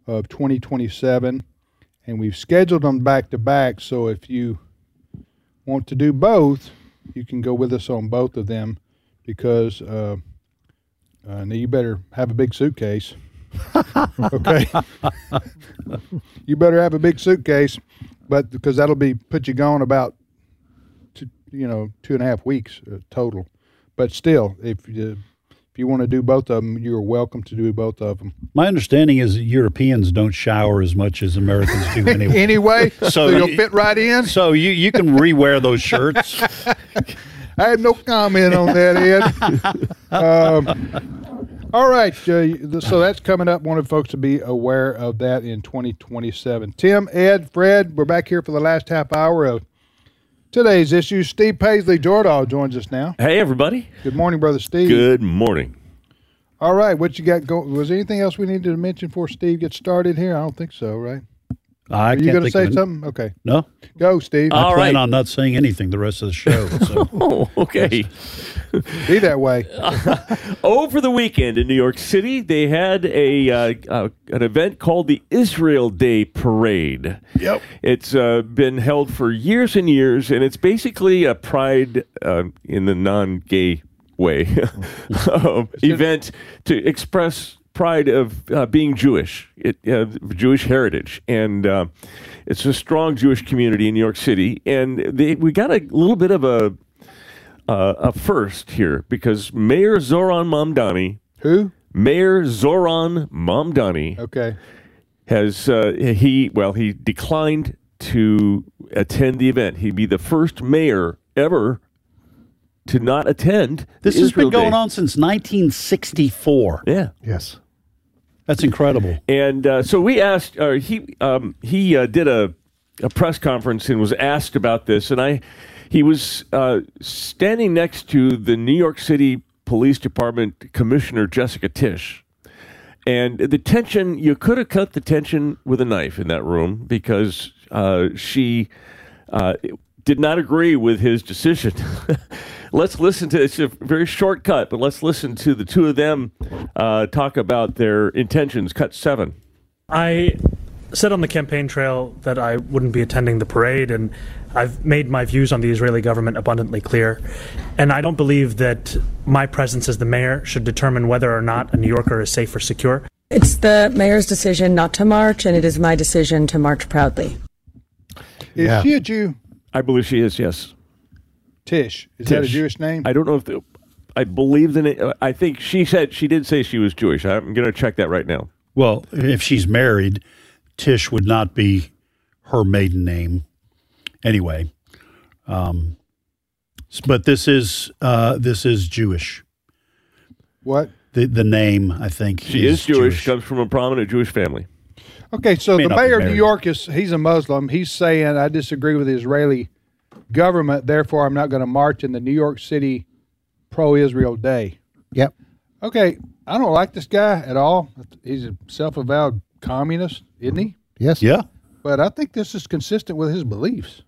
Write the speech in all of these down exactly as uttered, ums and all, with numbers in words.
of twenty twenty-seven, and we've scheduled them back to back. So if you want to do both, you can go with us on both of them, because uh, uh, now you better have a big suitcase. Okay, you better have a big suitcase, but because that'll be put you gone about, two, you know, two and a half weeks uh, total. But still, if you if you want to do both of them, you're welcome to do both of them. My understanding is that Europeans don't shower as much as Americans do anyway. Anyway, so, so you'll you, fit right in. So you you can rewear those shirts. I have no comment on that, Ed. um, all right, uh, so that's coming up. Wanted folks to be aware of that in twenty twenty-seven. Tim, Ed, Fred, we're back here for the last half hour of today's issue. Steve Paisley Jordahl joins us now. Hey, everybody. Good morning, Brother Steve. Good morning. All right, what you got going? Was there anything else we needed to mention before Steve gets started here? I don't think so, right? I Are you going to say of something? Okay. No. Go, Steve. I All plan right. on not saying anything the rest of the show. So. Oh, okay. Be that way. Over the weekend in New York City, they had a uh, uh, an event called the Israel Day Parade. Yep. It's uh, been held for years and years, and it's basically a pride uh, in the non-gay way uh, event to express pride of uh, being Jewish, it, uh, Jewish heritage, and uh, it's a strong Jewish community in New York City. And they, we got a little bit of a uh, a first here, because Mayor Zoran Mamdani, Who? Mayor Zoran Mamdani, Okay. has uh, he well he declined to attend the event. He'd be the first mayor ever to not attend. This the has Israel been going Day. on since nineteen sixty-four. Yeah. Yes. That's incredible. And uh, so we asked, uh, he um, he uh, did a, a press conference and was asked about this. And I, he was uh, standing next to the New York City Police Department Commissioner Jessica Tisch. And the tension, you could have cut the tension with a knife in that room, because uh, she uh, did not agree with his decision. Let's listen to, it's a very short cut, but let's listen to the two of them uh, talk about their intentions. Cut seven. I said on the campaign trail that I wouldn't be attending the parade, and I've made my views on the Israeli government abundantly clear. And I don't believe that my presence as the mayor should determine whether or not a New Yorker is safe or secure. It's the mayor's decision not to march, and it is my decision to march proudly. Is Yeah. she a Jew? I believe she is, yes. Tish. Is that a Tish. Jewish name? I don't know if the, I believe the name. I think she said, she did say she was Jewish. I'm going to check that right now. Well, if she's married, Tish would not be her maiden name anyway. Um, s- but this is uh, this is Jewish. What? The the name, I think, She is, Jewish, comes from a prominent Jewish family. Okay, so May the not be mayor of New married. York is, he's a Muslim. He's saying, I disagree with the Israeli government, therefore I'm not going to march in the New York City pro-Israel day. Yep. Okay, I don't like this guy at all. He's a self-avowed communist, isn't he? Yes. Yeah. But I think this is consistent with his beliefs.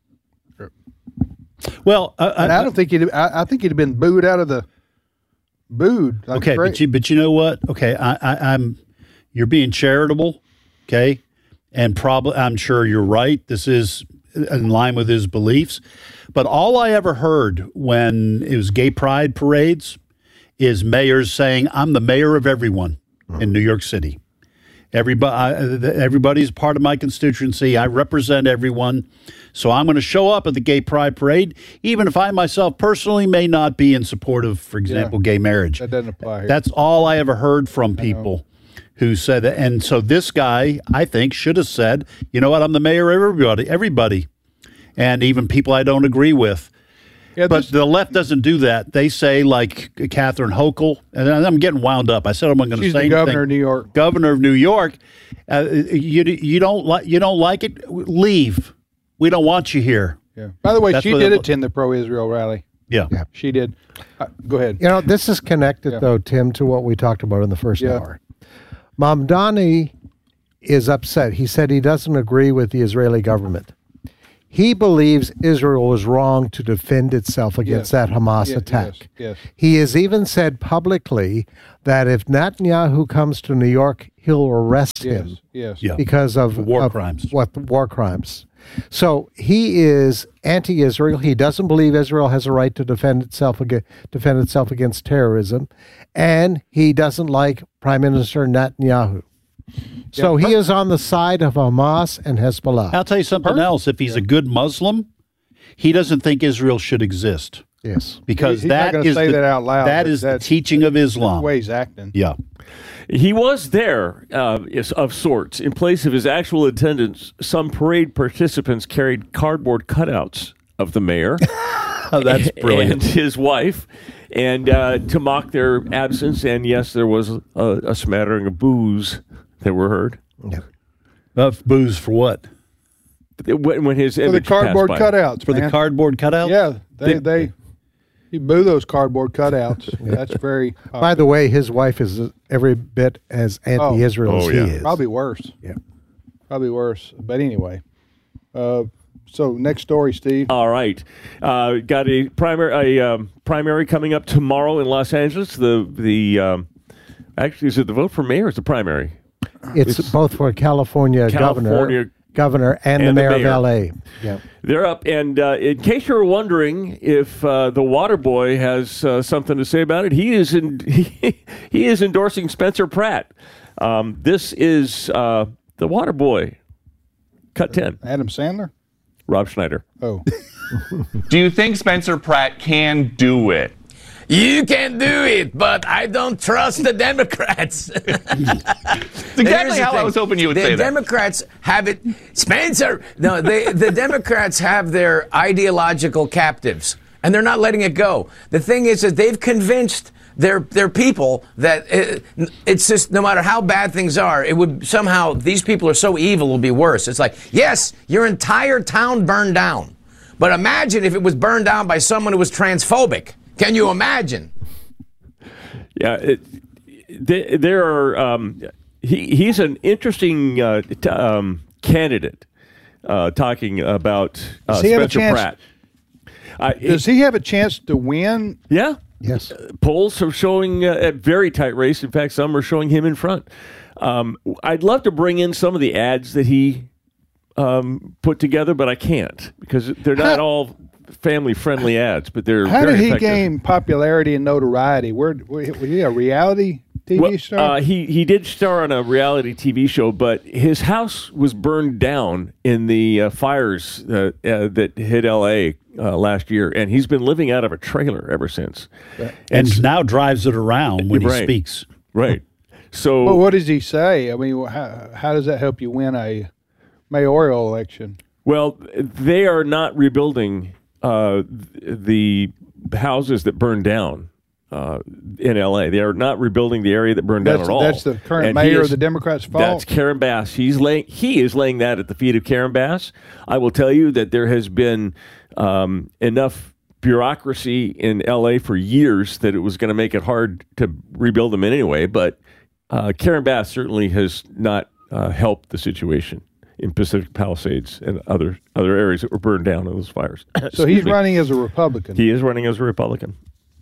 Well, uh, And I don't think he'd, I, I think he'd have been booed out of the, booed. Like okay, great- but you but you know what? Okay, I, I, I'm you're being charitable, okay, and probably I'm sure you're right. This is in line with his beliefs. But all I ever heard when it was gay pride parades is mayors saying, "I'm the mayor of everyone in New York City. Everybody, everybody's part of my constituency. I represent everyone, so I'm going to show up at the gay pride parade, even if I myself personally may not be in support of, for example, gay marriage." that doesn't apply here. That's all I ever heard from people who said that. And so this guy, I think, should have said, "You know what? I'm the mayor of everybody, everybody, and even people I don't agree with." yeah, But this- the left doesn't do that. They say, like Catherine Hochul, and I'm getting wound up. I said I'm not going to she's say the anything. governor of New York. Governor of New York, uh, you you don't like you don't like it? Leave. We don't want you here. Yeah. By the way, That's she what did it- attend the pro-Israel rally. Yeah. Yeah. She did. Uh, go ahead. You know, this is connected, Yeah. though, Tim, to what we talked about in the first Yeah. hour. Mamdani is upset. He said he doesn't agree with the Israeli government. He believes Israel was wrong to defend itself against Yes. that Hamas Yes, attack. yes, yes. He has even said publicly that if Netanyahu comes to New York, he'll arrest Yes, him yes. Yeah. because of War of crimes. What war crimes? So he is anti-Israel. He doesn't believe Israel has a right to defend itself against defend itself against terrorism, and he doesn't like Prime Minister Netanyahu. So Yeah, he per- is on the side of Hamas and Hezbollah. I'll tell you something else. If he's a good Muslim, he doesn't think Israel should exist Yes. because He's not that gonna is say the, that out loud, that but is the that's- teaching of The Islam. way he's acting. Yeah. He was there uh, is- of sorts. In place of his actual attendance, some parade participants carried cardboard cutouts of the mayor Oh, that's brilliant. and his wife, and uh, to mock their absence. And yes, there was a, a smattering of boos that were heard Uh, booze for what? when, when his For the image cardboard passed by. cutouts, For man. the cardboard cutout? Yeah, they, They- they, you boo those cardboard cutouts. That's very popular. By the way, his wife is every bit as anti-Israel Oh, as he yeah. is. Probably worse. Yeah. Probably worse. But anyway, uh, so next story, Steve. All right, uh, got a primary a um, primary coming up tomorrow in Los Angeles. The the um, actually is it the vote for mayor? Or is the primary? It's, both for California, California governor, governor, and, and the the mayor, mayor. of L A. Yeah. They're up, and uh, in case you were wondering if uh, the Water Boy has uh, something to say about it, he is in, he, he is endorsing Spencer Pratt. Um, this is uh, the Water Boy. Cut ten. Adam Sandler? Rob Schneider. Oh. Do you think Spencer Pratt can do it? You can do it, but I don't trust the Democrats. It's exactly how I was hoping you would the say that. Democrats have it. Spencer, no, they, the Democrats have their ideological captives, and they're not letting it go. The thing is that they've convinced their their people that it, it's just no matter how bad things are, it would somehow these people are so evil it will be worse. It's like, yes, your entire town burned down, but imagine if it was burned down by someone who was transphobic. Can you imagine? Yeah, it, they, there are. Um, he he's an interesting uh, t- um, candidate. Uh, talking about uh, Does he have a Spencer chance- Pratt. Uh, Does he have a chance to win? yeah. Yes. Polls are showing uh, a very tight race. In fact, some are showing him in front. Um, I'd love to bring in some of the ads that he um, put together, but I can't because they're not How- all family-friendly ads. But they're How very did he effective. gain popularity and notoriety? Where, where was he a reality T V Well, star? uh, he he did star on a reality T V show, but his house was burned down in the uh, fires uh, uh, that hit L A uh, last year, and he's been living out of a trailer ever since. And now drives it around when Right. he speaks. Right. So well, what does he say? I mean, how, how does that help you win a mayoral election? Well, they are not rebuilding uh, the houses that burned down uh, in L A. They are not rebuilding the area that burned That's, down at all. that's the current And he mayor is- of the Democrats' fault. That's Karen Bass. He's laying. He is laying that at the feet of Karen Bass. I will tell you that there has been um, enough bureaucracy in L A for years that it was going to make it hard to rebuild them in anyway. But uh, Karen Bass certainly has not uh, helped the situation in Pacific Palisades and other other areas that were burned down in those fires. so Excuse he's me. running as a Republican. He is running as a Republican,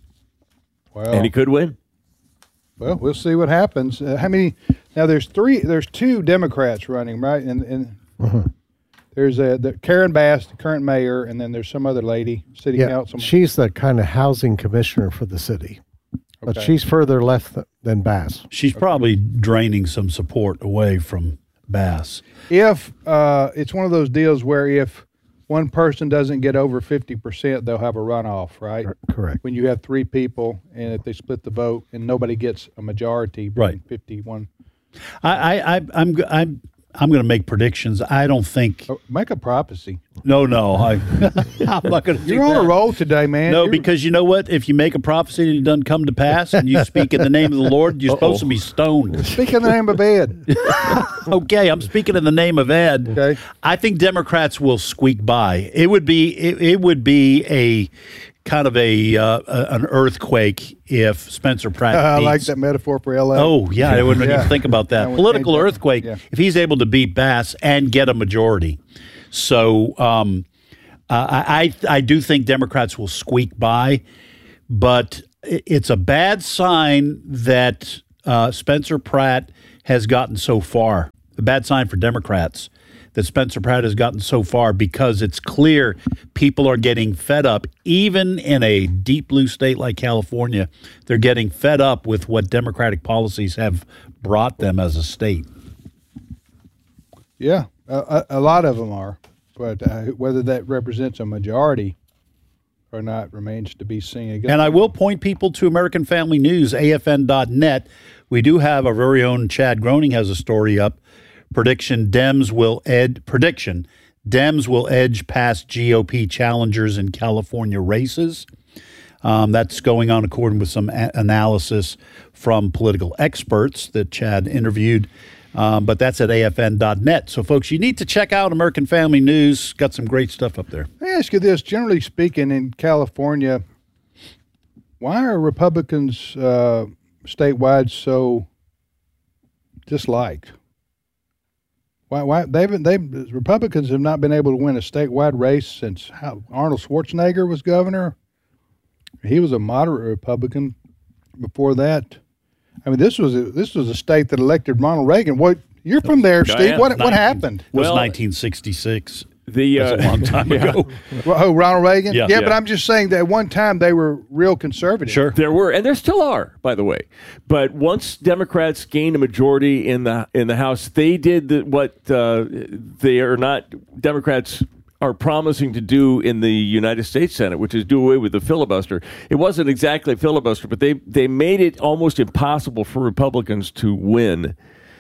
well, and he could win. well, we'll see what happens. Uh, how many? Now there's three. There's two Democrats running, right? And and Uh-huh. there's a the Karen Bass, the current mayor, and then there's some other lady, city Yeah. councilman. She's the kind of housing commissioner for the city. But Okay. she's further left th- than Bass. She's probably draining some support away from Bass. If uh, it's one of those deals where if one person doesn't get over fifty percent, they'll have a runoff, right? Correct. When you have three people, and if they split the vote, and nobody gets a majority, being Right. fifty-one. I, I, I I'm, g- I'm, I'm going to make predictions. I don't think. Oh, make a prophecy. No, no. I, I'm not going to. You're on a roll today, man. No, You're- because you know what? If you make a prophecy and it doesn't come to pass, and you speak in the name of the Lord, you're supposed to be stoned. speak in the name of Ed. Okay, I'm speaking in the name of Ed. Okay. I think Democrats will squeak by. It would be it, it would be a kind of a, uh, a an earthquake if Spencer Pratt. I like beats- that metaphor for L A. Oh yeah, I wouldn't Yeah. even think about that. I would Political change that. earthquake Yeah. if he's able to beat Bass and get a majority. So um, Uh, I, I I do think Democrats will squeak by, but it's a bad sign that uh, Spencer Pratt has gotten so far. A bad sign for Democrats that Spencer Pratt has gotten so far, because it's clear people are getting fed up. Even in a deep blue state like California, they're getting fed up with what Democratic policies have brought them as a state. Yeah, a, a lot of them are. But uh, whether that represents a majority or not remains to be seen. And I will point people to American Family News, A F N dot net. We do have our very own Chad Groening has a story up. Prediction Dems will ed prediction Dems will edge past G O P challengers in California races. Um, that's going on according with some a- analysis from political experts that Chad interviewed. Um, but that's at A F N dot net. So, folks, you need to check out American Family News. Got some great stuff up there. Let me ask you this. Generally speaking, in California, why are Republicans uh, statewide so disliked? Why? Why they've they Republicans have not been able to win a statewide race since how, Arnold Schwarzenegger was governor. He was a moderate Republican before that. I mean, this was a, this was a state that elected Ronald Reagan. What you're from there, Steve? What what happened? It was Well, nineteen sixty-six. The uh, That's a long time yeah. ago. Well, oh, Ronald Reagan. Yeah. yeah, Yeah. but I'm just saying that at one time they were real conservative. Sure. There were, and there still are, by the way. But once Democrats gained a majority in the in the House, they did the, what uh, they are not Democrats are promising to do in the United States Senate, which is do away with the filibuster. It wasn't exactly a filibuster, but they they made it almost impossible for Republicans to win,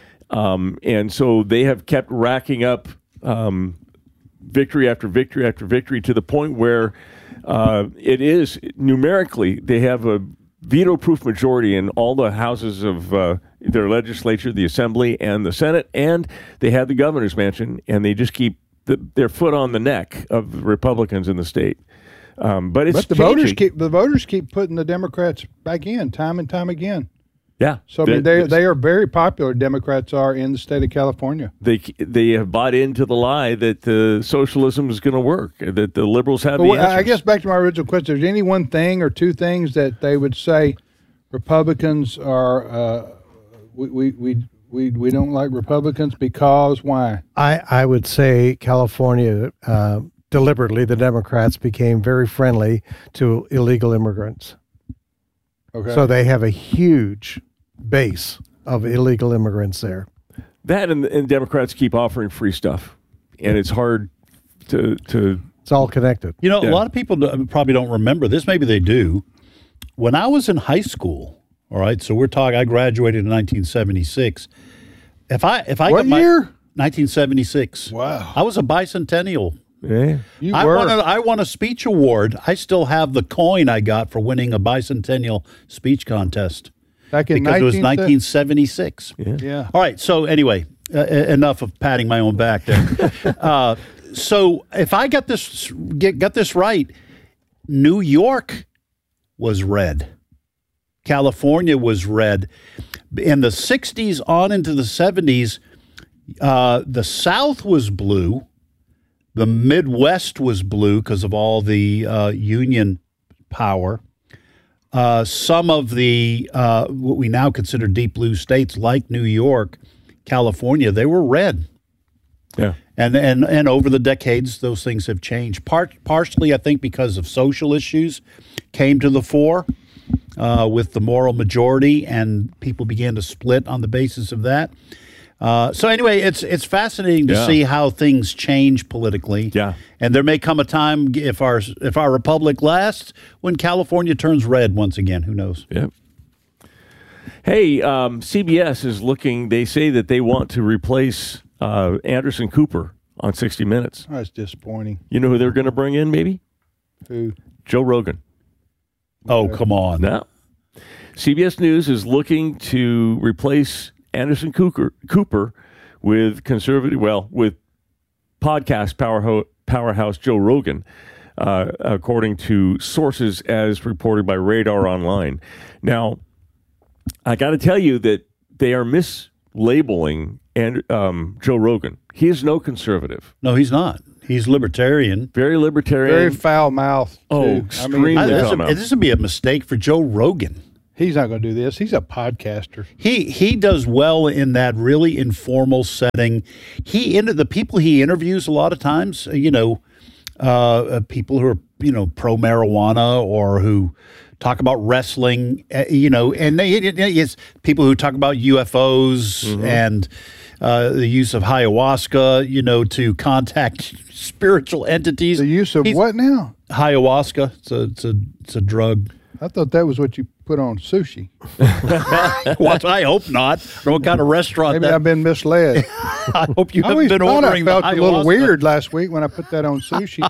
um, and so they have kept racking up um, victory after victory after victory to the point where uh, it is numerically they have a veto-proof majority in all the houses of uh, their legislature, the Assembly, and the Senate, and they have the governor's mansion, and they just keep the, their foot on the neck of the Republicans in the state. Um, but it's But the changing. voters keep the voters keep putting the Democrats back in time and time again. yeah. So I mean, they they are very popular. Democrats are in the state of California. They they have bought into the lie that uh, socialism is going to work, that the liberals have But the I I answers. guess back to my original question: is there any one thing or two things that they would say Republicans are? Uh, we, we we we we don't like Republicans because why? I, I would say California, uh, deliberately, the Democrats became very friendly to illegal immigrants. Okay. So they have a huge base of illegal immigrants there. That and, and Democrats keep offering free stuff, and it's hard to to. It's all connected. You know, Yeah. a lot of people do- probably don't remember this. Maybe they do. When I was in high school, all right, so we're talking, I graduated in nineteen seventy-six. If I, if I What got my, year? nineteen seventy-six. Wow. I was a bicentennial. Yeah. You I were. won, a, I won a speech award. I still have the coin I got for winning a bicentennial speech contest back in because it was nineteen nineteen seventy-six. Yeah. All right. So anyway, uh, enough of patting my own back there. uh, so if I got this get, got this right, New York was red. California was red. In the sixties on into the seventies, uh, the South was blue. The Midwest was blue because of all the uh, Union power. Uh, some of the uh, what we now consider deep blue states, like New York, California, they were red. Yeah. And and and over the decades, those things have changed. Part partially, I think, because of social issues came to the fore uh, with the moral majority, and people began to split on the basis of that. Uh, so anyway, it's it's fascinating to Yeah. see how things change politically. Yeah. And there may come a time if our if our republic lasts when California turns red once again. Who knows? Yeah. Hey, um, C B S is looking. They say that they want to replace uh, Anderson Cooper on sixty minutes. Oh, that's disappointing. You know who they're going to bring in? Maybe Who? Joe Rogan. Oh, come on. No. C B S News is looking to replace Anderson Cooper, Cooper with conservative, well, with podcast powerhouse, powerhouse Joe Rogan, uh, according to sources as reported by Radar Online. Now, I got to tell you that they are mis labeling and um, Joe Rogan. He is no conservative. No, he's not. He's libertarian. Very libertarian. Very foul mouthed. Oh, extremely I, this, foul would- mouthed. this would be a mistake for Joe Rogan. He's not going to do this. He's a podcaster. He he does well in that really informal setting. He into the people he interviews a lot of times, you know, uh, people who are you know pro marijuana or who talk about wrestling, uh, you know, and they, it, it's people who talk about U F Os Mm-hmm. and uh, the use of ayahuasca, you know, to contact spiritual entities. The use of He's- what now? Ayahuasca. It's a it's a it's a drug. I thought that was what you put on sushi. What? I hope not. I don't know what kind of restaurant Maybe that. I've been misled. I hope you I haven't always been thought I ordering the felt a little ayahuasca. weird last week when I put that on sushi.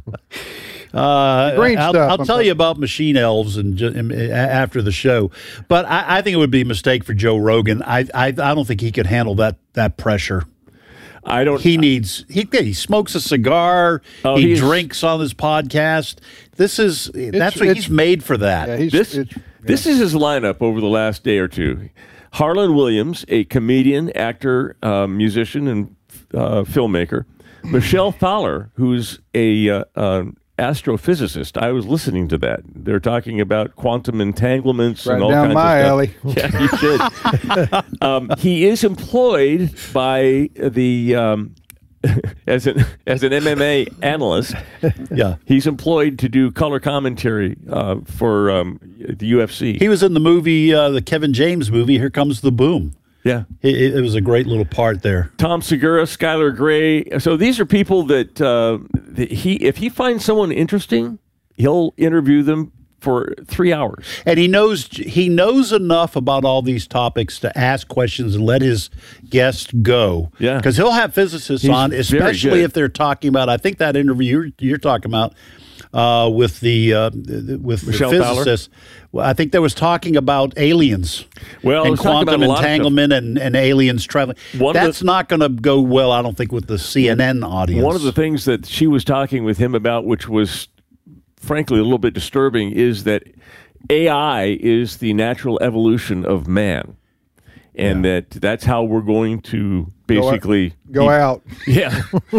Uh, Green I'll, stuff, I'll I'm tell sorry. you about machine elves and ju- um, a- after the show, but I, I think it would be a mistake for Joe Rogan. I, I I don't think he could handle that that pressure. I don't. He needs he he smokes a cigar. Oh, he he's- drinks on his podcast. This is that's what it's- he's made for that. Yeah, he's, This it's, this is his lineup over the last day or two. Harlan Williams, a comedian, actor, uh, musician, and uh, filmmaker. Michelle Fowler, who's a uh, uh, astrophysicist. I was listening to that. They're talking about quantum entanglements right and all down kinds my of alley. stuff. Yeah, you should. um, he is employed by the um, as an as an M M A analyst. Yeah, He's employed to do color commentary uh, for um, the U F C. he was in the movie, uh, the Kevin James movie. Here Comes the Boom. yeah. It, it was a great little part there. Tom Segura, Skylar Gray. So these are people that, uh, that he, if he finds someone interesting, he'll interview them for three hours. And he knows he knows enough about all these topics to ask questions and let his guest go. Yeah. Because he'll have physicists He's on, very especially good. if they're talking about. I think that interview you're, you're talking about uh, with the uh, with Michelle the Fowler? physicist. Well, I think they was talking about aliens. Well, it and was talking about quantum a lot of stuff. entanglement and, and aliens traveling. One of That's the- not going to go well, I don't think, with the C N N audience. One of the things that she was talking with him about, which was frankly a little bit disturbing, is that A I is the natural evolution of man. And that that's how we're going to basically Go out. Yeah,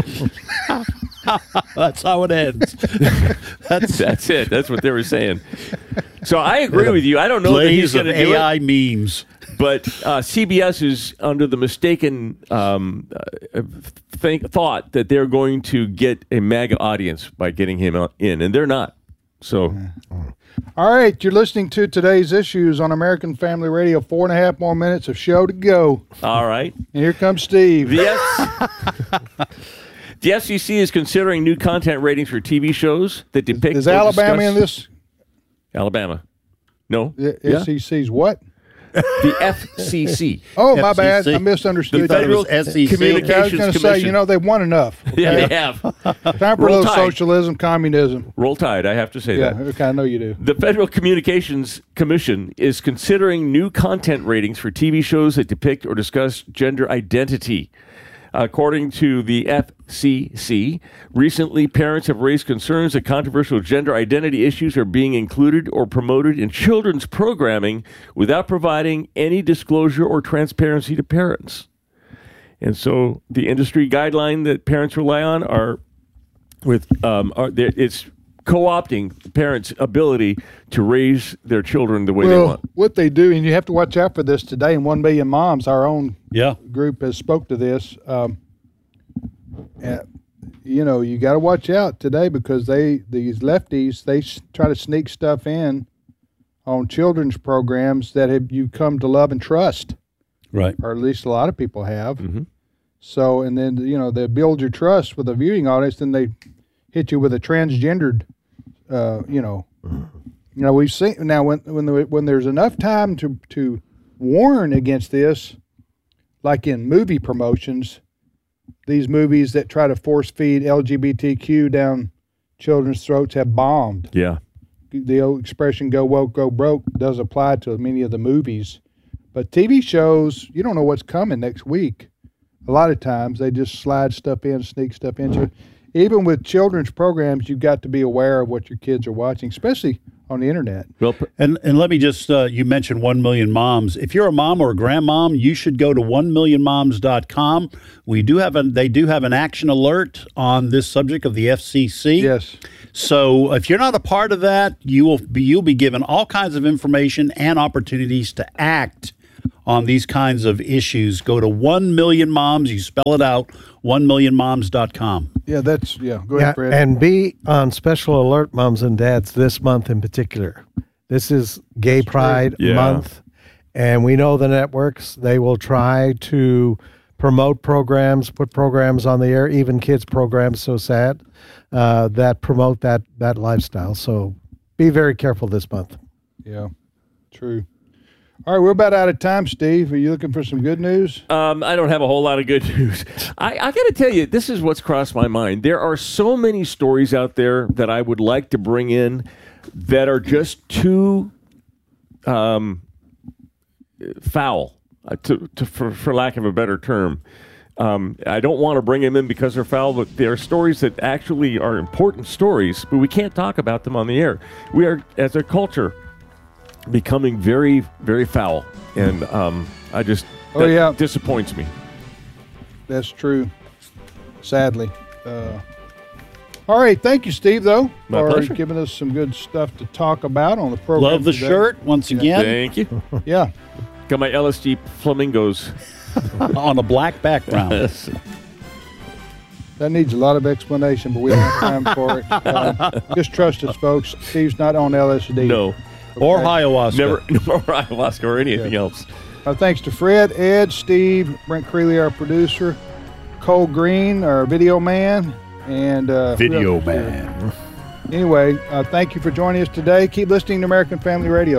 That's how it ends. That's that's it. That's what they were saying. So I agree with you. I don't know that he's blaze of going to do A it. I memes. But uh, C B S is under the mistaken um, uh, think, thought that they're going to get a MAGA audience by getting him out- in, and they're not. So, All right, you're listening to today's issues on American Family Radio. Four and a half more minutes of show to go. all right. And here comes Steve. The, F- the F C C is considering new content ratings for T V shows that depict. Is or Alabama in discuss- this? Alabama. No. The Yeah. S E C's what? The F C C. Oh, my bad. F C C. I misunderstood. The thought it Federal was S E C. Communications I was going to say, Commission. you know, they've won enough. Yeah, they have. Time for a Roll little Tide. socialism, communism. Roll Tide, I have to say Yeah, that. okay, I know you do. The Federal Communications Commission is considering new content ratings for T V shows that depict or discuss gender identity. According to the F C C, recently parents have raised concerns that controversial gender identity issues are being included or promoted in children's programming without providing any disclosure or transparency to parents. And so the industry guideline that parents rely on are with um, are there, it's co-opting parents' ability to raise their children the way they Well, want. what they do, and you have to watch out for this today, and One Million Moms, our own Yeah. group, has spoke to this. Um, uh, you know, you got to watch out today because they these lefties they s- try to sneak stuff in on children's programs that have you come to love and trust, Right. or at least a lot of people have. Mm-hmm. So, and then you know they build your trust with a viewing audience, then they hit you with a transgendered, uh, you know. You know, we've seen now when when the, when there's enough time to to warn against this, like in movie promotions, these movies that try to force feed L G B T Q down children's throats have bombed. Yeah. The old expression "go woke, go broke" does apply to many of the movies, but T V shows, you don't know what's coming next week. A lot of times they just slide stuff in, sneak stuff into. even with children's programs, you've got to be aware of what your kids are watching, especially on the internet. Well, and and let me just, uh, you mentioned one million moms. If you're a mom or a grandmom, you should go to one million moms dot com. We do have a, they do have an action alert on this subject of the F C C. Yes. So if you're not a part of that, you will be, you'll be given all kinds of information and opportunities to act on these kinds of issues. Go to one million moms, you spell it out, one million moms dot com. Yeah, that's, yeah, go Yeah, ahead, Fred. and be on special alert, moms and dads, this month in particular. This is Gay Pride Yeah. Month, and we know the networks, they will try to promote programs, put programs on the air, even kids programs, so sad, uh, that promote that, that lifestyle. So be very careful this month. Yeah, true. All right, we're about out of time, Steve. Are you looking for some good news? Um, I don't have a whole lot of good news. I, I got to tell you, this is what's crossed my mind. There are so many stories out there that I would like to bring in that are just too um, foul, uh, to, to for, for lack of a better term. Um, I don't want to bring them in because they're foul, but there are stories that actually are important stories, but we can't talk about them on the air. We are, as a culture, becoming very, very foul, and um, I just Oh, that yeah. disappoints me. That's true, sadly. Uh, all right, thank you, Steve, though, My for pleasure. giving us some good stuff to talk about on the program. Love the today. shirt once again Thank you. Yeah. Got my L S D flamingos. on a black background. That needs a lot of explanation, but we don't have time for it. Uh, just trust us, folks. Steve's not on L S D. No, Or Okay. ayahuasca. never, nor ayahuasca or anything Yeah. else. Uh, thanks to Fred, Ed, Steve, Brent Creeley, our producer, Cole Green, our video man, and uh, who Video else is here? man. Anyway, uh, thank you for joining us today. Keep listening to American Family Radio.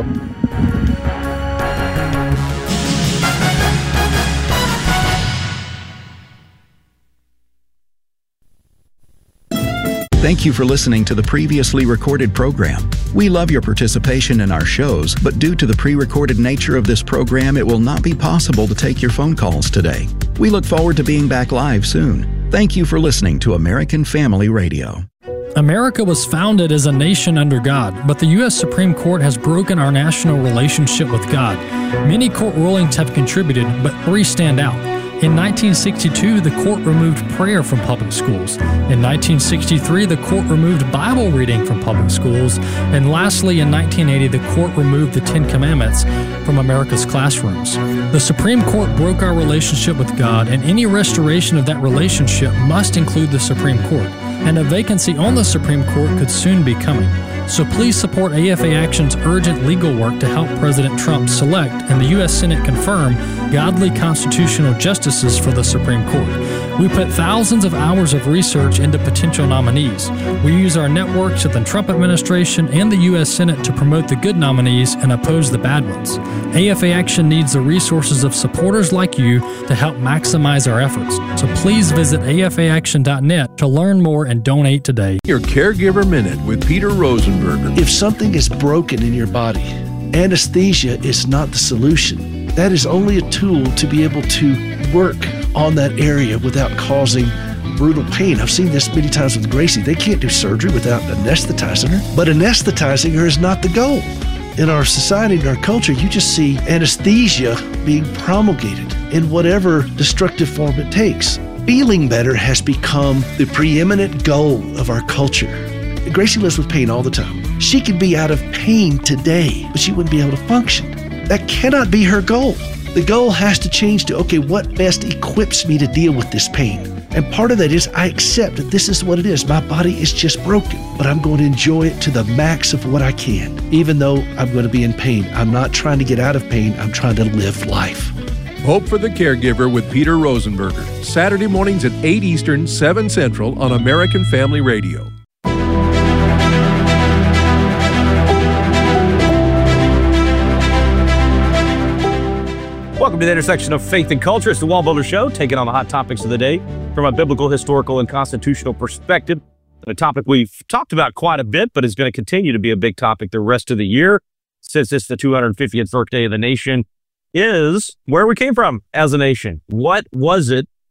Thank you for listening to the previously recorded program. We love your participation in our shows, but due to the pre-recorded nature of this program, it will not be possible to take your phone calls today. We look forward to being back live soon. Thank you for listening to American Family Radio. America was founded as a nation under God, but the U S Supreme Court has broken our national relationship with God. Many court rulings have contributed, but three stand out. In nineteen sixty-two, the court removed prayer from public schools. In nineteen sixty-three, the court removed Bible reading from public schools. And lastly, in nineteen eighty, the court removed the Ten Commandments from America's classrooms. The Supreme Court broke our relationship with God, and any restoration of that relationship must include the Supreme Court. And a vacancy on the Supreme Court could soon be coming. So please support A F A Action's urgent legal work to help President Trump select and the U S Senate confirm godly constitutional justices for the Supreme Court. We put thousands of hours of research into potential nominees. We use our networks with the Trump administration and the U S Senate to promote the good nominees and oppose the bad ones. A F A Action needs the resources of supporters like you to help maximize our efforts. So please visit A F A action dot net to learn more and donate today. Your Caregiver Minute with Peter Rosenberger. If something is broken in your body, anesthesia is not the solution. That is only a tool to be able to work on that area without causing brutal pain. I've seen this many times with Gracie. They can't do surgery without anesthetizing her, but anesthetizing her is not the goal. In our society, in our culture, you just see anesthesia being promulgated in whatever destructive form it takes. Feeling better has become the preeminent goal of our culture. Gracie lives with pain all the time. She could be out of pain today, but she wouldn't be able to function. That cannot be her goal. The goal has to change to, okay, what best equips me to deal with this pain? And part of that is I accept that this is what it is. My body is just broken, but I'm going to enjoy it to the max of what I can. Even though I'm going to be in pain, I'm not trying to get out of pain. I'm trying to live life. Hope for the Caregiver with Peter Rosenberger. Saturday mornings at eight Eastern, seven Central on American Family Radio. Welcome to the intersection of faith and culture. It's the Wall Builder Show, taking on the hot topics of the day from a biblical, historical, and constitutional perspective. A topic we've talked about quite a bit, but is going to continue to be a big topic the rest of the year, since it's the two hundred fiftieth birthday of the nation, is where we came from as a nation. What was it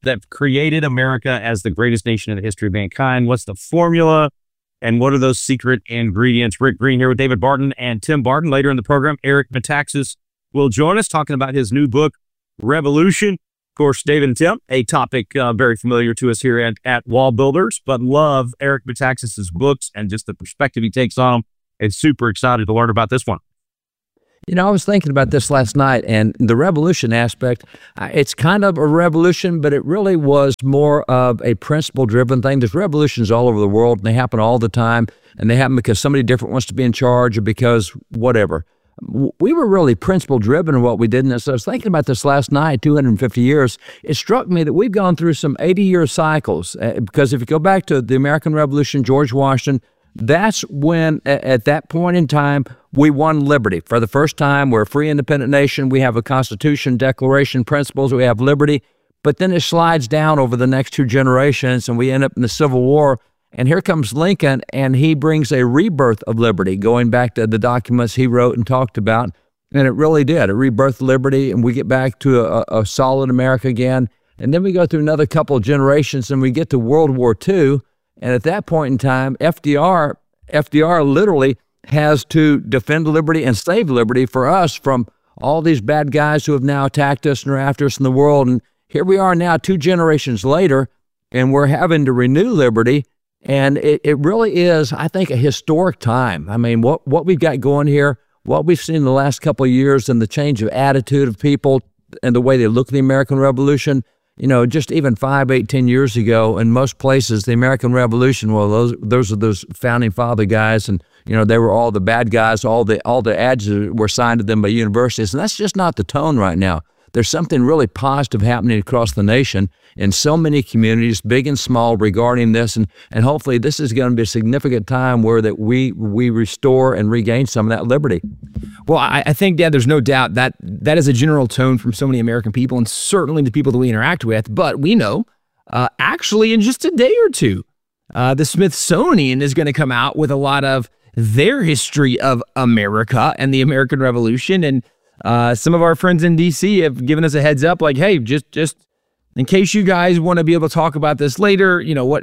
that created America as the greatest nation in the history of mankind? What's the formula? And what are those secret ingredients? Rick Green here with David Barton and Tim Barton. Later in the program, Eric Metaxas will join us talking about his new book, Revolution. Of course, David and Tim, a topic uh, very familiar to us here at, at Wall Builders, but love Eric Metaxas' books and just the perspective he takes on them. And super excited to learn about this one. You know, I was thinking about this last night, and the revolution aspect, uh, it's kind of a revolution, but it really was more of a principle-driven thing. There's revolutions all over the world, and they happen all the time, and they happen because somebody different wants to be in charge or because whatever. We were really principle-driven in what we did, and so I was thinking about this last night, two hundred fifty years. It struck me that we've gone through some eighty-year cycles, uh, because if you go back to the American Revolution, George Washington, that's when, at that point in time, we won liberty. For the first time, we're a free, independent nation. We have a Constitution, Declaration, principles. We have liberty. But then it slides down over the next two generations, and we end up in the Civil War. And here comes Lincoln, and he brings a rebirth of liberty, going back to the documents he wrote and talked about. And it really did. It rebirthed liberty, and we get back to a, a solid America again. And then we go through another couple of generations, and we get to World War Two. And at that point in time, F D R, F D R literally has to defend liberty and save liberty for us from all these bad guys who have now attacked us and are after us in the world. And here we are now, two generations later, and we're having to renew liberty. And it, it really is, I think, a historic time. I mean, what, what we've got going here, what we've seen in the last couple of years, and the change of attitude of people and the way they look at the American Revolution. You know, just even five, eight, ten years ago, in most places, the American Revolution, well, those those are those founding father guys, and you know they were all the bad guys. All the all the ads were signed to them by universities, and that's just not the tone right now. There's something really positive happening across the nation in so many communities, big and small, regarding this, and and hopefully this is going to be a significant time where that we we restore and regain some of that liberty. Well, I, I think, Dad, there's no doubt that that is a general tone from so many American people, and certainly the people that we interact with. But we know, uh, actually, in just a day or two, uh, the Smithsonian is going to come out with a lot of their history of America and the American Revolution. And uh, some of our friends in D C have given us a heads up, like, hey, just just in case you guys want to be able to talk about this later, you know what,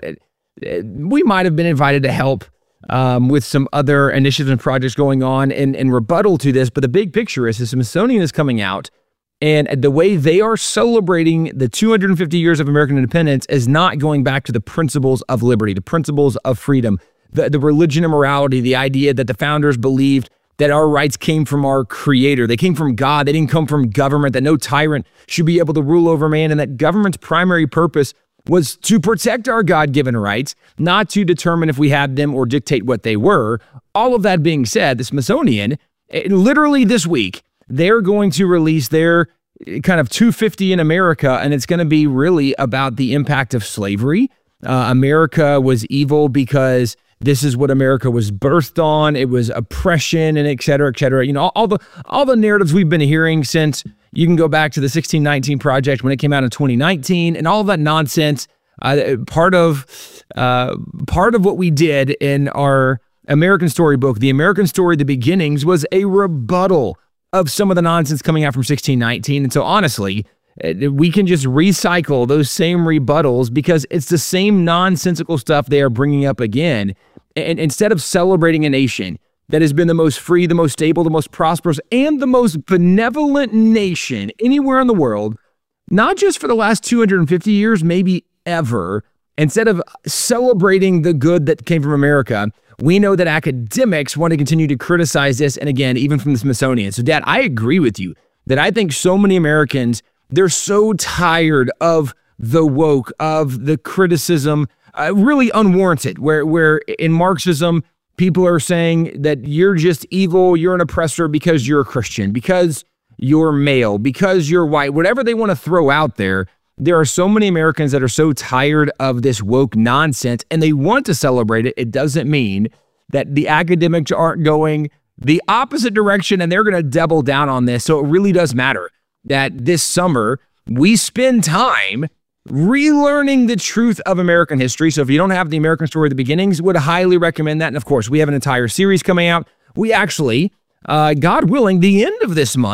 we might have been invited to help Um, with some other initiatives and projects going on in, in rebuttal to this. But the big picture is the Smithsonian is coming out, and the way they are celebrating the two hundred fifty years of American independence is not going back to the principles of liberty, the principles of freedom, the, the religion and morality, the idea that the founders believed that our rights came from our creator. They came from God. They didn't come from government, that no tyrant should be able to rule over man, and that government's primary purpose was to protect our God-given rights, not to determine if we had them or dictate what they were. All of that being said, the Smithsonian, literally this week, they're going to release their kind of two fifty in America, and it's going to be really about the impact of slavery. Uh, America was evil because this is what America was birthed on. It was oppression and et cetera, et cetera. You know, all, all the all the narratives we've been hearing since. You can go back to the sixteen nineteen Project when it came out in twenty nineteen, and all of that nonsense. Uh, part of uh, part of what we did in our American Storybook, The American Story, The Beginnings, was a rebuttal of some of the nonsense coming out from sixteen nineteen. And so honestly, we can just recycle those same rebuttals because it's the same nonsensical stuff they are bringing up again. And instead of celebrating a nation that has been the most free, the most stable, the most prosperous, and the most benevolent nation anywhere in the world, not just for the last two hundred fifty years, maybe ever, instead of celebrating the good that came from America, we know that academics want to continue to criticize this, and again, even from the Smithsonian. So, Dad, I agree with you that I think so many Americans, they're so tired of the woke, of the criticism, uh, really unwarranted, where, where in Marxism, people are saying that you're just evil, you're an oppressor because you're a Christian, because you're male, because you're white, whatever they want to throw out there. There are so many Americans that are so tired of this woke nonsense, and they want to celebrate it. It doesn't mean that the academics aren't going the opposite direction, and they're going to double down on this. So it really does matter that this summer we spend time relearning the truth of American history. So if you don't have the American Story, The Beginnings, would highly recommend that. And of course, we have an entire series coming out. We actually, uh, God willing, the end of this month,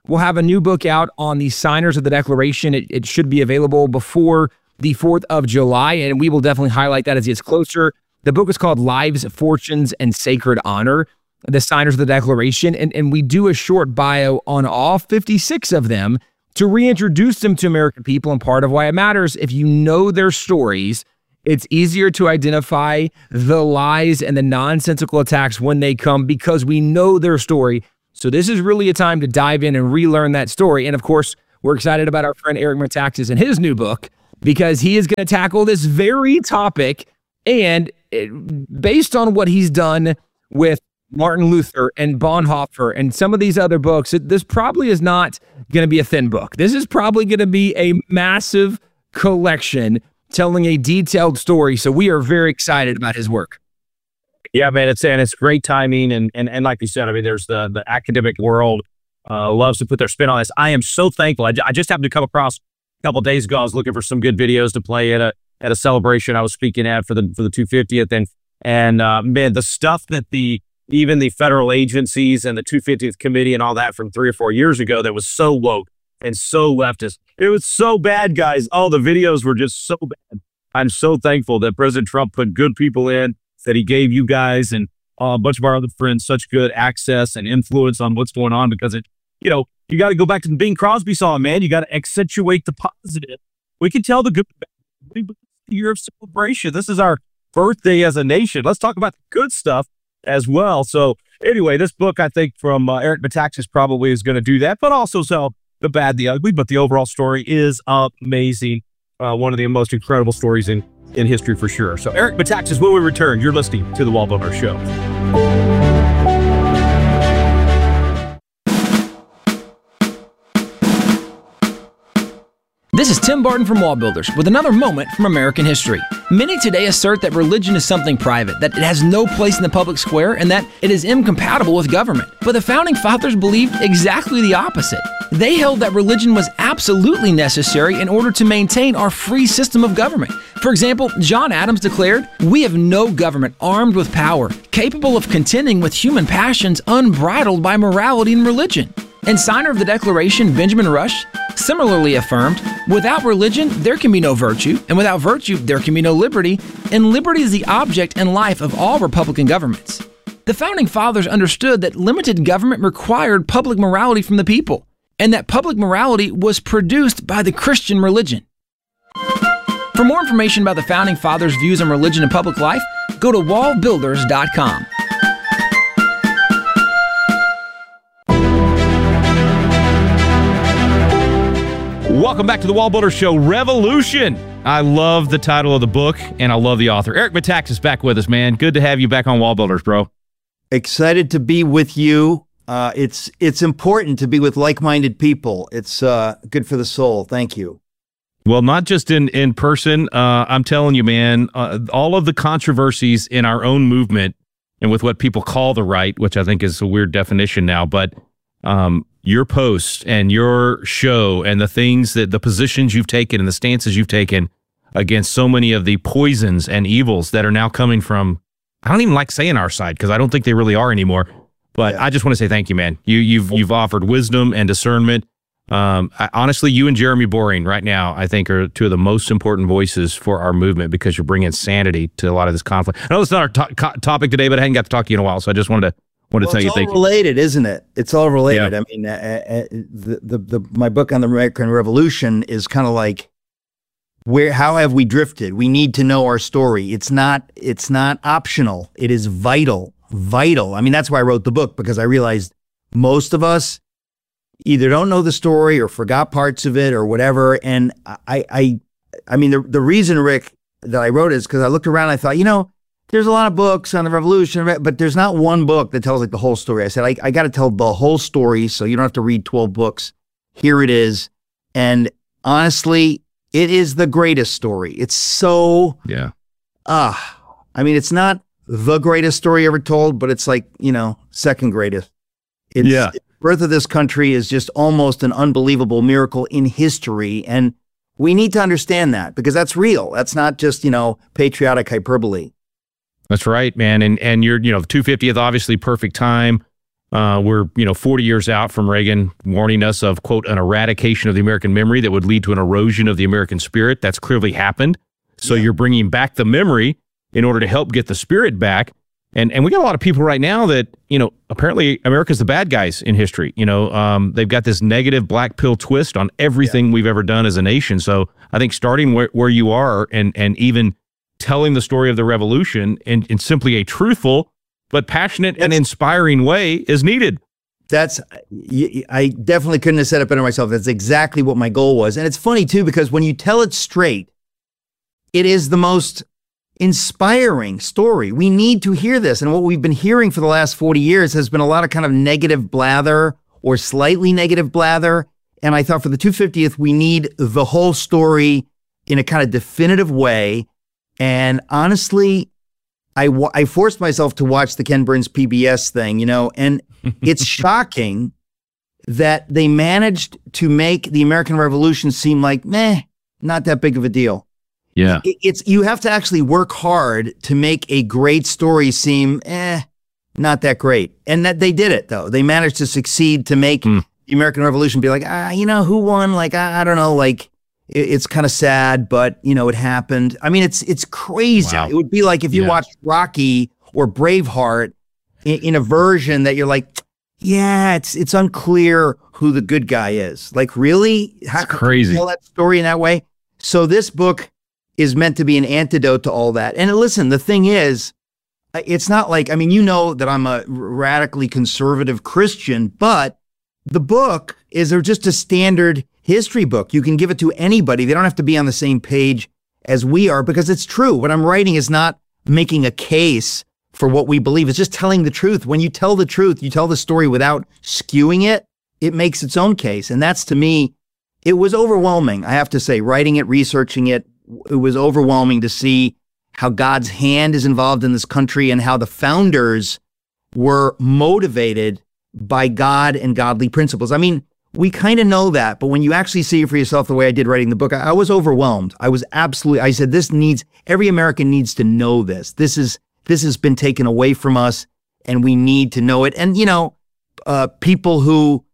will have a new book out on the signers of the Declaration. It, it should be available before the fourth of July, and we will definitely highlight that as it gets closer. The book is called Lives, Fortunes, and Sacred Honor, the signers of the Declaration, and, and we do a short bio on all fifty-six of them to reintroduce them to American people. And part of why it matters, if you know their stories, it's easier to identify the lies and the nonsensical attacks when they come because we know their story. So this is really a time to dive in and relearn that story. And of course, we're excited about our friend Eric Metaxas and his new book because he is going to tackle this very topic. And it, based on what he's done with Martin Luther and Bonhoeffer and some of these other books, it, this probably is not going to be a thin book. This is probably going to be a massive collection telling a detailed story. So we are very excited about his work. Yeah, man, it's and it's great timing, and and and like you said, I mean, there's the the academic world uh, loves to put their spin on this. I am so thankful. I, I just happened to come across a couple of days ago. I was looking for some good videos to play at a at a celebration I was speaking at for the for the two hundred fiftieth, and and uh, man, the stuff that the even the federal agencies and the two hundred fiftieth committee and all that from three or four years ago that was so woke and so leftist. It was so bad, guys. Oh, the videos were just so bad. I'm so thankful that President Trump put good people in, that he gave you guys and uh, a bunch of our other friends such good access and influence on what's going on, because it, you know, you got to go back to the Bing Crosby song, man. You got to accentuate the positive. We can tell the good, the year of celebration. This is our birthday as a nation. Let's talk about the good stuff as well. So anyway, this book, I think, from uh, Eric Metaxas probably is going to do that, but also sell the bad, the ugly. But the overall story is amazing. Uh, one of the most incredible stories in, in history for sure. So Eric Metaxas, when we return, you're listening to The Wall Builder Show. This is Tim Barton from Wall Builders with another moment from American history. Many today assert that religion is something private, that it has no place in the public square, and that it is incompatible with government. But the Founding Fathers believed exactly the opposite. They held that religion was absolutely necessary in order to maintain our free system of government. For example, John Adams declared, "We have no government armed with power, capable of contending with human passions unbridled by morality and religion." And signer of the Declaration, Benjamin Rush, similarly affirmed, "Without religion, there can be no virtue, and without virtue, there can be no liberty, and liberty is the object and life of all Republican governments." The Founding Fathers understood that limited government required public morality from the people, and that public morality was produced by the Christian religion. For more information about the Founding Fathers' views on religion and public life, go to wall builders dot com. Welcome back to the Wall Builder Show, Revolution. I love the title of the book, and I love the author. Eric Metaxas back with us, man. Good to have you back on Wall Builders, bro. Excited to be with you. Uh, it's it's important to be with like-minded people. It's uh, good for the soul. Thank you. Well, not just in, in person. Uh, I'm telling you, man, uh, all of the controversies in our own movement and with what people call the right, which I think is a weird definition now, but um, your posts and your show and the things that the positions you've taken and the stances you've taken against so many of the poisons and evils that are now coming from, I don't even like saying our side because I don't think they really are anymore. But yeah. I just want to say thank you, man. You, you've you've offered wisdom and discernment. Um, I, honestly, you and Jeremy Boring right now, I think, are two of the most important voices for our movement because you're bringing sanity to a lot of this conflict. I know it's not our to co topic today, but I hadn't got to talk to you in a while, so I just wanted to wanted well, to tell you thank you. It's all related, isn't it? It's all related. Yeah. I mean, uh, uh, the, the the my book on the American Revolution is kind of like, where how have we drifted? We need to know our story. It's not it's not optional. It is vital, vital. I mean, that's why I wrote the book, because I realized most of us either don't know the story or forgot parts of it or whatever. And I, I, I mean, the, the reason, Rick, that I wrote it is because I looked around and I thought, you know, there's a lot of books on the revolution, but there's not one book that tells like the whole story. I said, I, I got to tell the whole story so you don't have to read twelve books. Here it is. And honestly, it is the greatest story. It's so, yeah. Ah, uh, I mean, it's not the greatest story ever told, but it's like, you know, second greatest. It's, yeah. Birth of this country is just almost an unbelievable miracle in history. And we need to understand that, because that's real. That's not just, you know, patriotic hyperbole. That's right, man. And and you're, you know, the two hundred fiftieth, obviously perfect time. Uh, we're, you know, forty years out from Reagan warning us of, quote, an eradication of the American memory that would lead to an erosion of the American spirit. That's clearly happened. So yeah. You're bringing back the memory in order to help get the spirit back. And and we got a lot of people right now that, you know, apparently America's the bad guys in history. You know, um, they've got this negative black pill twist on everything yeah. we've ever done as a nation. So I think starting where, where you are and and even telling the story of the revolution in, in simply a truthful but passionate and inspiring way is needed. That's, I definitely couldn't have said it better myself. That's exactly what my goal was. And it's funny too, because when you tell it straight, it is the most inspiring story. We need to hear this. And what we've been hearing for the last forty years has been a lot of kind of negative blather or slightly negative blather. And I thought for the two hundred fiftieth, we need the whole story in a kind of definitive way. And honestly, I, I forced myself to watch the Ken Burns P B S thing, you know, and it's shocking that they managed to make the American Revolution seem like, meh, not that big of a deal. Yeah. It, it's, you have to actually work hard to make a great story seem, eh, not that great. And that they did it, though. They managed to succeed to make mm. the American Revolution be like, ah, you know, who won? Like, I, I don't know, like, it's kind of sad, but, you know, it happened. I mean, it's it's crazy. Wow. It would be like if you yeah. watched Rocky or Braveheart in, in a version that you're like, yeah, it's it's unclear who the good guy is. Like, really? How it's crazy. Can you tell that story in that way? So this book is meant to be an antidote to all that. And listen, the thing is, it's not like, I mean, you know that I'm a radically conservative Christian, but the book is just a standard history book. You can give it to anybody. They don't have to be on the same page as we are, because it's true. What I'm writing is not making a case for what we believe. It's just telling the truth. When you tell the truth, you tell the story without skewing it, it makes its own case. And that's, to me, it was overwhelming. I have to say, writing it, researching it, it was overwhelming to see how God's hand is involved in this country and how the founders were motivated by God and godly principles. I mean, we kind of know that, but when you actually see it for yourself the way I did writing the book, I, I was overwhelmed. I was absolutely, I said, this needs, every American needs to know this. This is, this has been taken away from us and we need to know it. And, you know, uh, people who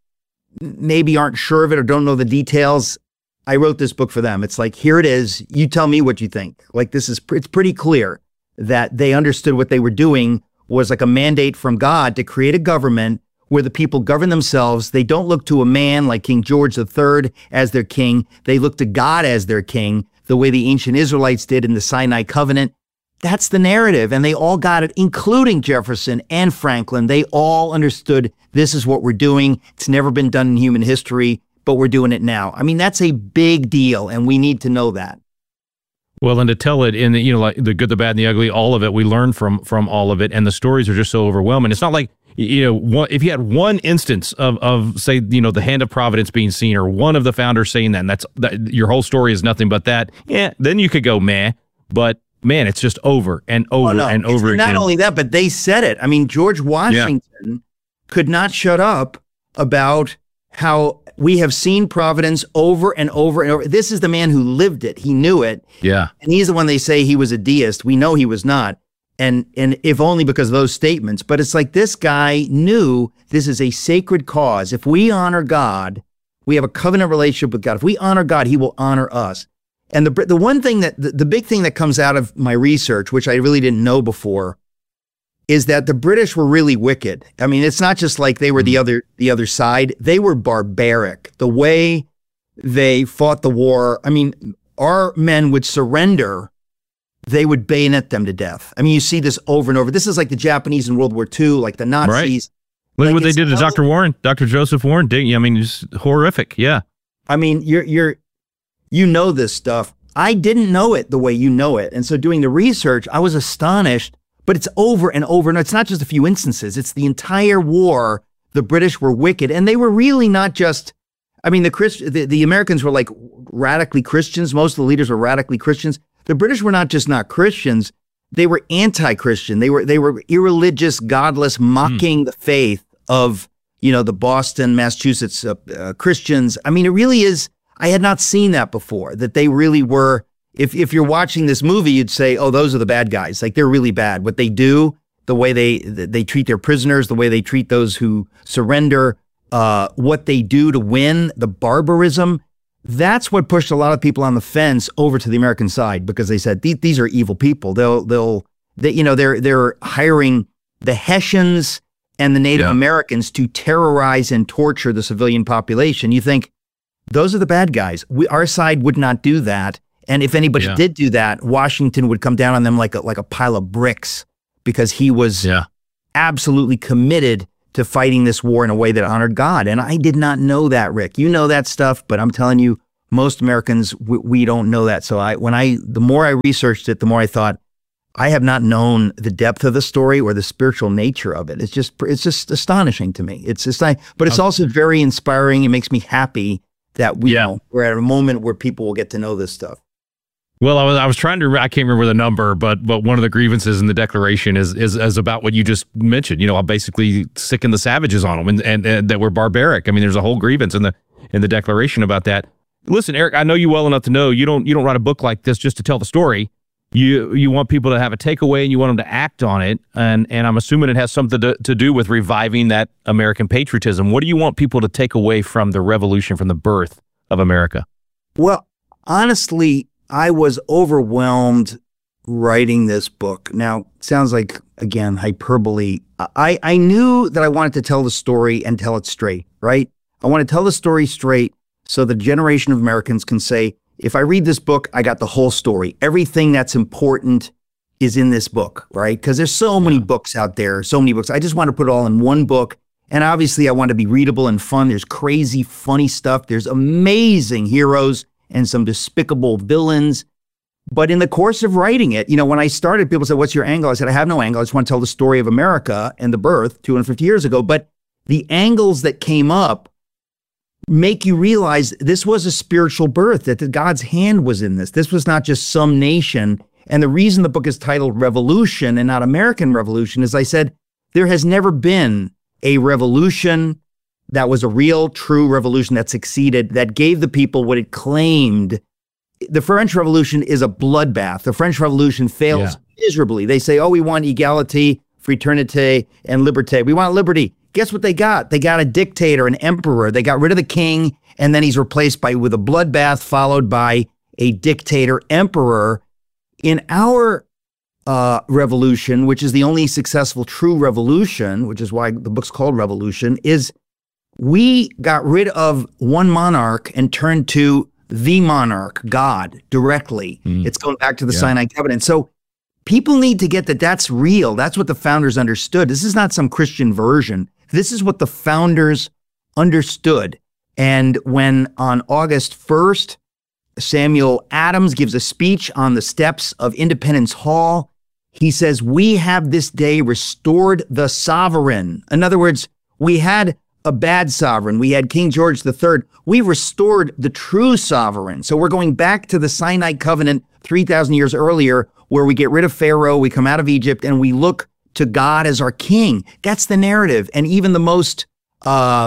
maybe aren't sure of it or don't know the details, I wrote this book for them. It's like, here it is. You tell me what you think. Like, this is, it's pretty clear that they understood what they were doing was like a mandate from God to create a government where the people govern themselves. They don't look to a man like King George the Third as their king. They look to God as their king, the way the ancient Israelites did in the Sinai covenant. That's the narrative. And they all got it, including Jefferson and Franklin. They all understood this is what we're doing. It's never been done in human history, but we're doing it now. I mean, that's a big deal, and we need to know that. Well, and to tell it in the, you know, like the good, the bad, and the ugly, all of it, we learn from from all of it, and the stories are just so overwhelming. It's not like, you know, one, if you had one instance of, of, say, you know, the hand of providence being seen, or one of the founders saying that, and that's that, your whole story is nothing but that, yeah, then you could go, meh. But man, it's just over and over oh, no. and over it's again. Not only that, but they said it. I mean, George Washington yeah. could not shut up about how we have seen providence over and over and over. This is the man who lived it. He knew it. Yeah. And he's the one they say he was a deist. We know he was not. And and if only because of those statements. But it's like this guy knew this is a sacred cause. If we honor God, we have a covenant relationship with God. If we honor God, he will honor us. And the the one thing that, the, the big thing that comes out of my research, which I really didn't know before, is that the British were really wicked. I mean, it's not just like they were the other the other side. They were barbaric. The way they fought the war, I mean, our men would surrender. They would bayonet them to death. I mean, you see this over and over. This is like the Japanese in World War Two, like the Nazis. Right. Look like what they did to Doctor Warren, Doctor Joseph Warren. I mean, it's horrific. Yeah. I mean, you're you're you know this stuff. I didn't know it the way you know it, and so doing the research, I was astonished. But it's over and over. And it's not just a few instances. It's the entire war. The British were wicked, and they were really not just. I mean, the Christ, the, the Americans were like radically Christians. Most of the leaders were radically Christians. The British were not just not Christians; they were anti-Christian. They were they were irreligious, godless, mocking mm. the faith of, you know, the Boston, Massachusetts uh, uh, Christians. I mean, it really is. I had not seen that before. That they really were. If if you're watching this movie, you'd say, "Oh, those are the bad guys. Like, they're really bad. What they do, the way they they treat their prisoners, the way they treat those who surrender, uh, what they do to win, the barbarism. That's what pushed a lot of people on the fence over to the American side, because they said these, these are evil people. They'll they'll they, you know they're they're hiring the Hessians and the Native Yeah. Americans to terrorize and torture the civilian population. You think those are the bad guys. We, our side would not do that. And if anybody Yeah. did do that, Washington would come down on them like a, like a pile of bricks, because he was Yeah. absolutely committed to fighting this war in a way that honored God. And I did not know that, Rick. You know that stuff, but I'm telling you, most Americans, we, we don't know that. So I, when I, the more I researched it, the more I thought, I have not known the depth of the story or the spiritual nature of it. It's just, it's just astonishing to me. It's just, I, but it's Okay. also very inspiring. It makes me happy that we, you know, we're at a moment where people will get to know this stuff. Well, I was I was trying to I can't remember the number, but but one of the grievances in the Declaration is is, is about what you just mentioned. You know, basically sicking the savages on them, and, and and that we're barbaric. I mean, there's a whole grievance in the in the Declaration about that. Listen, Eric, I know you well enough to know you don't you don't write a book like this just to tell the story. You you want people to have a takeaway, and you want them to act on it. And and I'm assuming it has something to, to do with reviving that American patriotism. What do you want people to take away from the revolution, from the birth of America? Well, honestly, I was overwhelmed writing this book. Now, it sounds like, again, hyperbole. I, I knew that I wanted to tell the story and tell it straight, right? I want to tell the story straight so the generation of Americans can say, if I read this book, I got the whole story. Everything that's important is in this book, right? Because there's so many books out there, so many books. I just want to put it all in one book. And obviously, I want to be readable and fun. There's crazy, funny stuff. There's amazing heroes and some despicable villains. But in the course of writing it, you know, when I started, people said, what's your angle? I said, I have no angle. I just want to tell the story of America and the birth two hundred fifty years ago. But the angles that came up make you realize this was a spiritual birth, that God's hand was in this. This was not just some nation. And the reason the book is titled Revolution and not American Revolution is, I said, there has never been a revolution that was a real, true revolution that succeeded, that gave the people what it claimed. The French Revolution is a bloodbath. The French Revolution fails Yeah. miserably. They say, oh, we want equality, fraternité, and liberté. We want liberty. Guess what they got? They got a dictator, an emperor. They got rid of the king, and then he's replaced by with a bloodbath followed by a dictator emperor. In our uh, revolution, which is the only successful true revolution, which is why the book's called Revolution, is we got rid of one monarch and turned to the monarch, God, directly. Mm. It's going back to the Yeah. Sinai Covenant. So people need to get that that's real. That's what the founders understood. This is not some Christian version. This is what the founders understood. And when on August first, Samuel Adams gives a speech on the steps of Independence Hall, he says, we have this day restored the sovereign. In other words, we had a bad sovereign. We had King George the Third. We restored the true sovereign. So we're going back to the Sinai Covenant three thousand years earlier, where we get rid of Pharaoh, we come out of Egypt, and we look to God as our king. That's the narrative. And even the most, uh,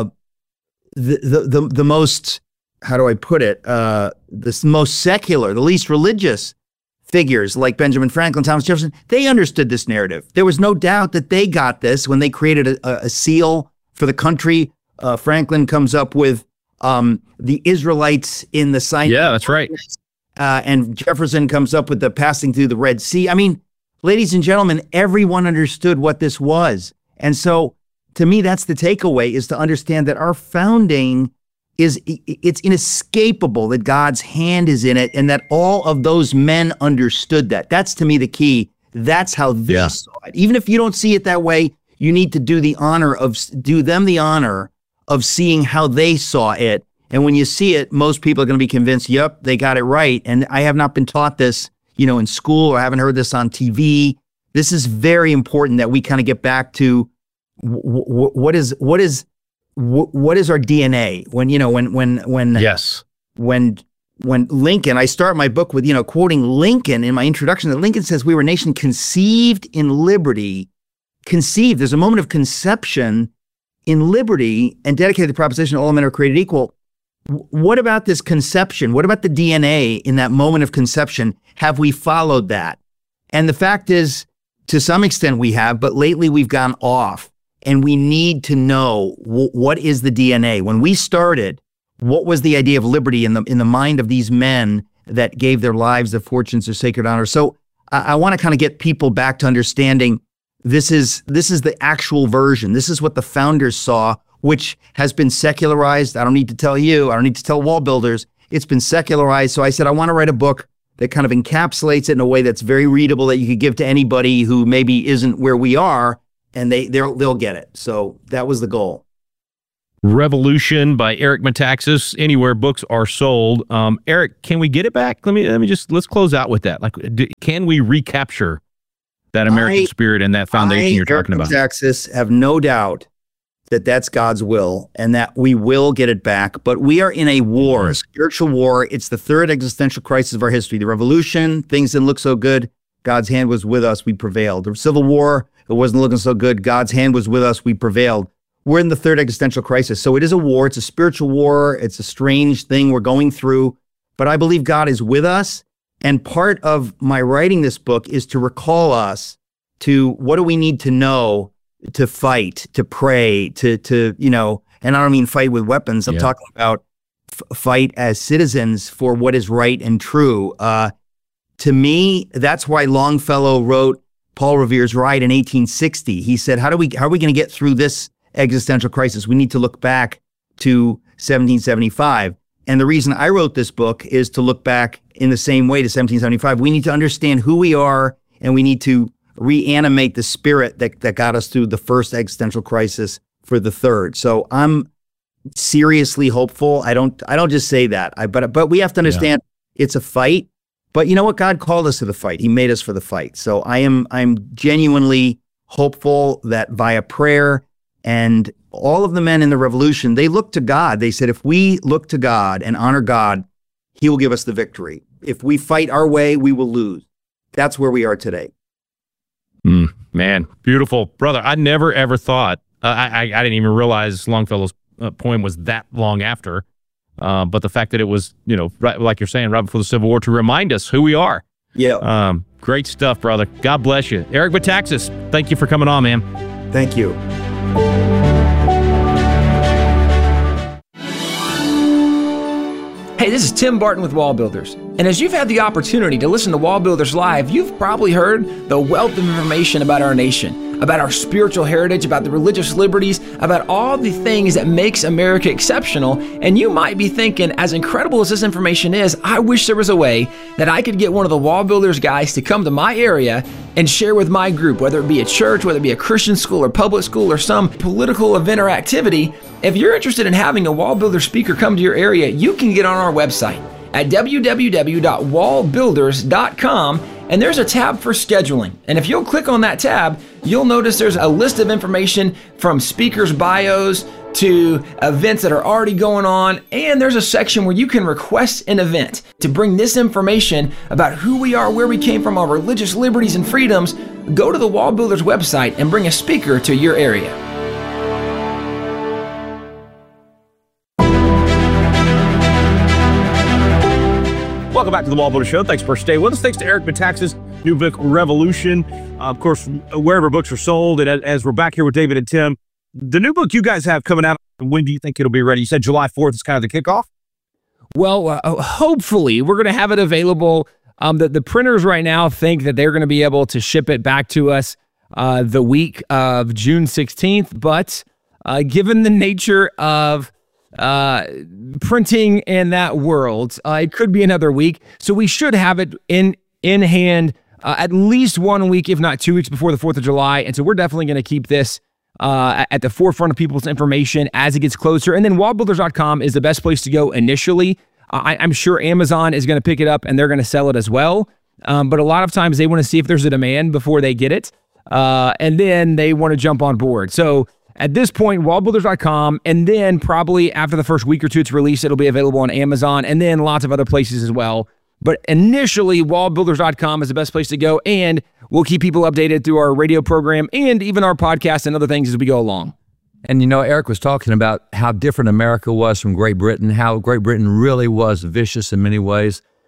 the, the, the, the most, how do I put it? Uh, the most secular, the least religious figures like Benjamin Franklin, Thomas Jefferson, they understood this narrative. There was no doubt that they got this when they created a, a seal for the country. Uh, Franklin comes up with um, the Israelites in the Sinai. Yeah, that's right. Uh, and Jefferson comes up with the passing through the Red Sea. I mean, ladies and gentlemen, everyone understood what this was. And so to me, that's the takeaway, is to understand that our founding is, it's inescapable that God's hand is in it, and that all of those men understood that. That's to me the key. That's how they Yeah. saw it. Even if you don't see it that way, you need to do the honor of, do them the honor of seeing how they saw it. And when you see it, most people are going to be convinced, yep, they got it right. And I have not been taught this, you know, in school, or I haven't heard this on T V. This is very important that we kind of get back to w- w- what is, what is, w- what is our D N A? When, you know, when, when, when, yes, when, when Lincoln, I start my book with, you know, quoting Lincoln in my introduction, that Lincoln says, we were a nation conceived in liberty, conceived. There's a moment of conception in liberty and dedicated to the proposition all men are created equal. What about this conception? What about the D N A in that moment of conception? Have we followed that? And the fact is, To some extent we have, but lately we've gone off. And we need to know w- what is the D N A. When we started, what was the idea of liberty in the in the mind of these men that gave their lives, their fortunes, their sacred honor? So I, I want to kind of get people back to understanding this is this is the actual version. This is what the founders saw, which has been secularized. I don't need to tell you. I don't need to tell wall builders. It's been secularized. So I said, I want to write a book that kind of encapsulates it in a way that's very readable, that you could give to anybody who maybe isn't where we are, and they they'll they'll get it. So that was the goal. Revolution by Eric Metaxas. Anywhere books are sold. Um, Eric, can we get it back? Let me let me just let's close out with that. Like, do, can we recapture that American I, spirit and that foundation I, you're talking Eric about? Metaxas, have no doubt that that's God's will and that we will get it back. But we are in a war, a spiritual war. It's the third existential crisis of our history. The revolution, things didn't look so good. God's hand was with us. We prevailed. The Civil War, it wasn't looking so good. God's hand was with us. We prevailed. We're in the third existential crisis. So it is a war. It's a spiritual war. It's a strange thing we're going through. But I believe God is with us. And part of my writing this book is to recall us to what do we need to know to fight, to pray, to, to you know, and I don't mean fight with weapons. I'm Yeah. talking about f- fight as citizens for what is right and true. Uh, to me, that's why Longfellow wrote Paul Revere's Ride in eighteen sixty. He said, how do we, how are we going to get through this existential crisis? We need to look back to seventeen seventy-five. And the reason I wrote this book is to look back in the same way to seventeen seventy-five. We need to understand who we are, and we need to reanimate the spirit that, that got us through the first existential crisis for the third. So I'm seriously hopeful. I don't I don't just say that. I but but we have to understand it's a fight. But you know what? God called us to the fight. He made us for the fight. So I am I'm genuinely hopeful that via prayer and all of the men in the revolution, they looked to God. They said, if we look to God and honor God, he will give us the victory. If we fight our way, we will lose. That's where we are today. Mm, man, beautiful. Brother, I never ever thought, uh, I, I, I didn't even realize Longfellow's uh, poem was that long after. Uh, but the fact that it was, you know, right, like you're saying, right before the Civil War, to remind us who we are. Yeah. Um, great stuff, brother. God bless you. Eric Metaxas, thank you for coming on, man. Thank you. Hey, this is Tim Barton with Wall Builders. And as you've had the opportunity to listen to Wall Builders Live, you've probably heard the wealth of information about our nation, about our spiritual heritage, about the religious liberties, about all the things that makes America exceptional. And you might be thinking, as incredible as this information is, I wish there was a way that I could get one of the Wall Builders guys to come to my area and share with my group, whether it be a church, whether it be a Christian school or public school or some political event or activity. If you're interested in having a Wall Builder speaker come to your area, you can get on our website at w w w dot wall builders dot com, and there's a tab for scheduling. And if you'll click on that tab, you'll notice there's a list of information from speakers' bios to events that are already going on, and there's a section where you can request an event to bring this information about who we are, where we came from, our religious liberties and freedoms. Go to the Wall Builders website and bring a speaker to your area. Welcome back to the Wall Builder Show. Thanks for staying with us. Thanks to Eric Metaxas' new book, Revolution. Uh, of course, wherever books are sold. And as we're back here with David and Tim, the new book you guys have coming out, when do you think it'll be ready? You said July fourth is kind of the kickoff? Well, uh, hopefully we're going to have it available. Um, the, the printers right now think that they're going to be able to ship it back to us uh, the week of June sixteenth. But uh, given the nature of uh, printing in that world, uh, it could be another week. So we should have it in, in hand uh, at least one week, if not two weeks before the fourth of July. And so we're definitely going to keep this Uh, at the forefront of people's information as it gets closer. And then wall builders dot com is the best place to go initially. Uh, I, I'm sure Amazon is going to pick it up and they're going to sell it as well. Um, but a lot of times they want to see if there's a demand before they get it. Uh, and then they want to jump on board. So at this point, wall builders dot com, and then probably after the first week or two it's released, it'll be available on Amazon and then lots of other places as well. But initially, wall builders dot com is the best place to go, and we'll keep people updated through our radio program and even our podcast and other things as we go along. And, you know, Eric was talking about how different America was from Great Britain, how Great Britain really was vicious in many ways.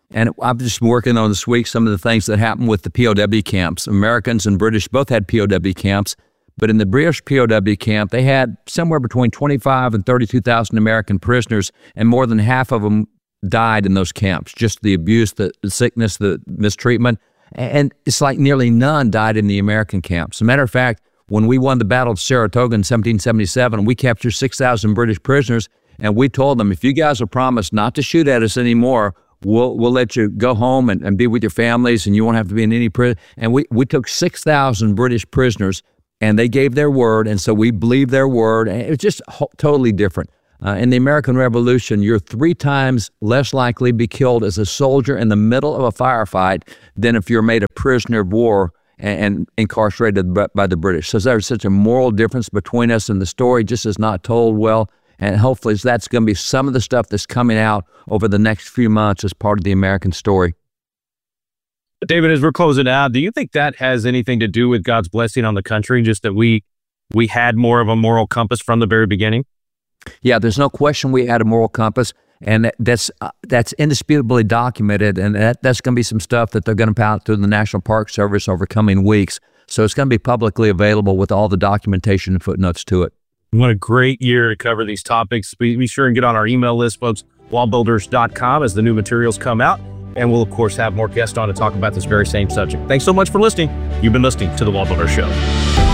And I've just been working on this week some of the things that happened with the P O W camps. Americans and British both had P O W camps, but in the British P O W camp, they had somewhere between twenty-five and thirty-two thousand American prisoners, and more than half of them died in those camps. Just the abuse, the sickness, the mistreatment. And it's like nearly none died in the American camps. As a matter of fact, when we won the Battle of Saratoga in seventeen seventy-seven, we captured six thousand British prisoners, and we told them, if you guys will promise not to shoot at us anymore, we'll we'll let you go home and, and be with your families, and you won't have to be in any prison. And we, we took six thousand British prisoners, and they gave their word, and so we believed their word. And it was just ho- totally different. Uh, in the American Revolution, you're three times less likely to be killed as a soldier in the middle of a firefight than if you're made a prisoner of war and, and incarcerated by, by the British. So there's such a moral difference between us, and the story just is not told well. And hopefully that's going to be some of the stuff that's coming out over the next few months as part of the American story. David, as we're closing out, do you think that has anything to do with God's blessing on the country, just that we we had more of a moral compass from the very beginning? Yeah, there's no question we had a moral compass, and that's uh, that's indisputably documented, and that, that's going to be some stuff that they're going to put out through the National Park Service over coming weeks. So it's going to be publicly available with all the documentation and footnotes to it. What a great year to cover these topics. Be, be sure and get on our email list, folks, wall builders dot com, as the new materials come out. And we'll, of course, have more guests on to talk about this very same subject. Thanks so much for listening. You've been listening to The Wall Builder Show.